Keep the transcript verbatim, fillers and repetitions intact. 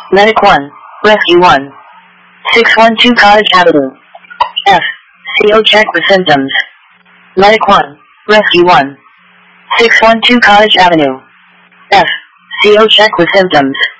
Medic one, Rescue one. six one two Cottage Avenue. F. C O check with symptoms. Medic one, Rescue one. six one two Cottage Avenue. F. C O check with symptoms.